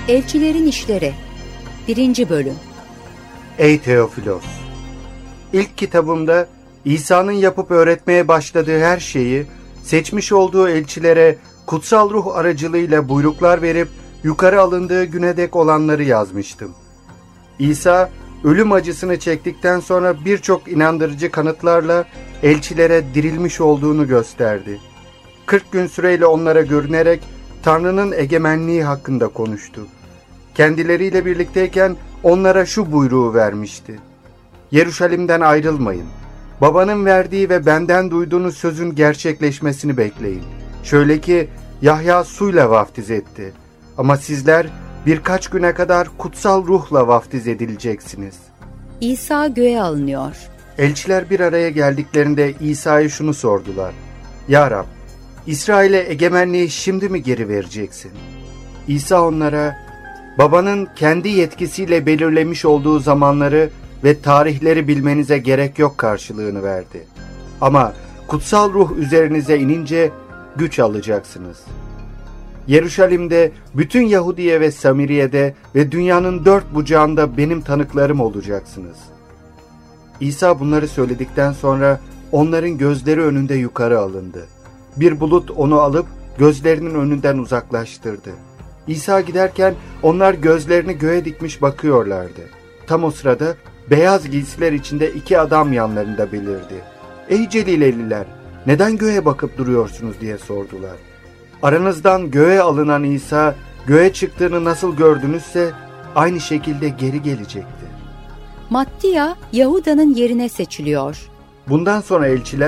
Elçilerin İşleri 1. Bölüm. Ey Teofilos! İlk kitabımda İsa'nın yapıp öğretmeye başladığı her şeyi seçmiş olduğu elçilere kutsal ruh aracılığıyla buyruklar verip yukarı alındığı güne dek olanları yazmıştım. İsa ölüm acısını çektikten sonra birçok inandırıcı kanıtlarla elçilere dirilmiş olduğunu gösterdi. 40 gün süreyle onlara görünerek Tanrı'nın egemenliği hakkında konuştu. Kendileriyle birlikteyken onlara şu buyruğu vermişti: Yeruşalim'den ayrılmayın. Babanın verdiği ve benden duyduğunuz sözün gerçekleşmesini bekleyin. Şöyle ki Yahya suyla vaftiz etti. Ama sizler birkaç güne kadar kutsal ruhla vaftiz edileceksiniz. İsa göğe alınıyor. Elçiler bir araya geldiklerinde İsa'ya şunu sordular: Ya Rab, İsrail'e egemenliği şimdi mi geri vereceksin? İsa onlara, babanın kendi yetkisiyle belirlemiş olduğu zamanları ve tarihleri bilmenize gerek yok karşılığını verdi. Ama kutsal ruh üzerinize inince güç alacaksınız. Yeruşalim'de, bütün Yahudiye ve Samiriye'de ve dünyanın dört bucağında benim tanıklarım olacaksınız. İsa bunları söyledikten sonra onların gözleri önünde yukarı alındı. Bir bulut onu alıp gözlerinin önünden uzaklaştırdı. İsa giderken onlar gözlerini göğe dikmiş bakıyorlardı. Tam o sırada beyaz giysiler içinde 2 adam yanlarında belirdi. Ey Celileliler, neden göğe bakıp duruyorsunuz diye sordular. Aranızdan göğe alınan İsa, göğe çıktığını nasıl gördünüzse aynı şekilde geri gelecektir. Mattia, Yahuda'nın yerine seçiliyor. Bundan sonra elçiler